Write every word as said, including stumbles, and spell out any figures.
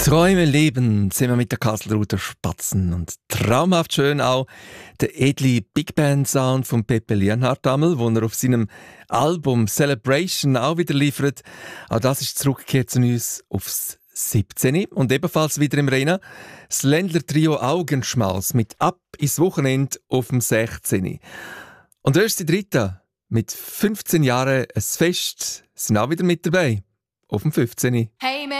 Träume leben, sind wir mit der Kasselruther Spatzen. Und traumhaft schön auch der edle Big Band Sound von Pepe Lienhardt damals, wo er auf seinem Album Celebration auch wieder liefert. Auch das ist zurückgekehrt zu uns aufs siebzehn. Und ebenfalls wieder im Rennen das Ländler Trio Augenschmaus mit Ab ins Wochenende auf dem sechzehn. Und erst die Dritte mit fünfzehn Jahren ein Fest sind auch wieder mit dabei auf dem fünfzehn. Hey,